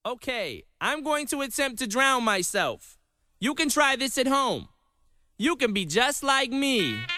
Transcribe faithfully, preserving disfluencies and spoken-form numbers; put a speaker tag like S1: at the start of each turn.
S1: Okay, I'm going to attempt to drown myself. You can try this at home. You can be just like me.